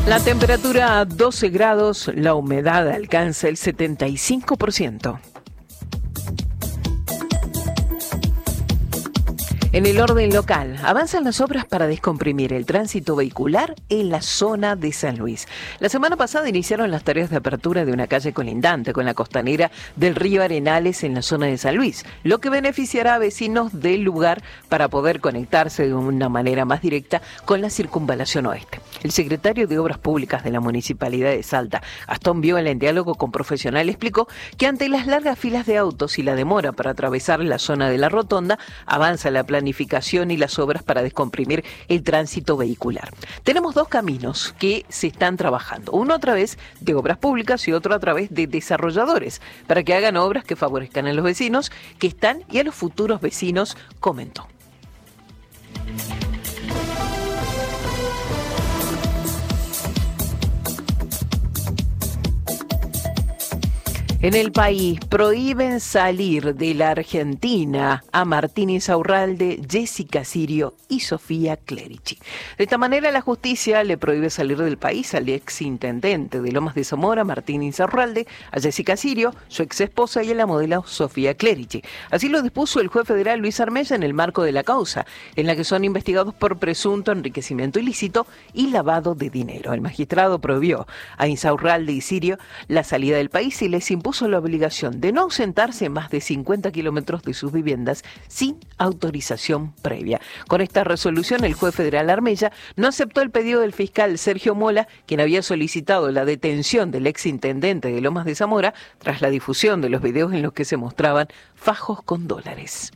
La temperatura a 12 grados, la humedad alcanza el 75%. En el orden local, avanzan las obras para descomprimir el tránsito vehicular en la zona de San Luis. La semana pasada iniciaron las tareas de apertura de una calle colindante con la costanera del río Arenales en la zona de San Luis, lo que beneficiará a vecinos del lugar para poder conectarse de una manera más directa con la circunvalación oeste. El secretario de Obras Públicas de la Municipalidad de Salta, Gastón Viola, en diálogo con Profesional, explicó que ante las largas filas de autos y la demora para atravesar la zona de la rotonda, avanza la planificación y las obras para descomprimir el tránsito vehicular. Tenemos dos caminos que se están trabajando, uno a través de obras públicas y otro a través de desarrolladores, para que hagan obras que favorezcan a los vecinos que están y a los futuros vecinos, comentó. En el país prohíben salir de la Argentina a Martín Insaurralde, Jessica Sirio y Sofía Clerici. De esta manera, la justicia le prohíbe salir del país al exintendente de Lomas de Zamora, Martín Insaurralde, a Jessica Sirio, su exesposa, y a la modelo Sofía Clerici. Así lo dispuso el juez federal Luis Armella en el marco de la causa, en la que son investigados por presunto enriquecimiento ilícito y lavado de dinero. El magistrado prohibió a Insaurralde y Sirio la salida del país y les impuso la obligación de no ausentarse más de 50 kilómetros de sus viviendas sin autorización previa. Con esta resolución, el juez federal Armella no aceptó el pedido del fiscal Sergio Mola, quien había solicitado la detención del exintendente de Lomas de Zamora tras la difusión de los videos en los que se mostraban fajos con dólares.